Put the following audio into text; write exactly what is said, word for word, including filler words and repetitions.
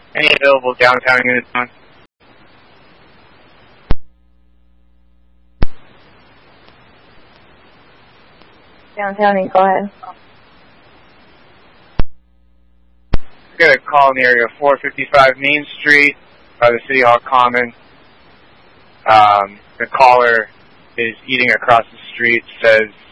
Any available downtown units on? Downtown, go ahead. I got a call in the area of four fifty-five Main Street by the City Hall Common. Um, the caller is eating across the street, says